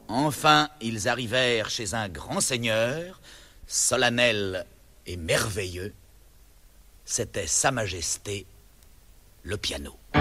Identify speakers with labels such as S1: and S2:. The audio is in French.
S1: Enfin, ils arrivèrent chez un grand seigneur, solennel et merveilleux. C'était Sa Majesté, le piano.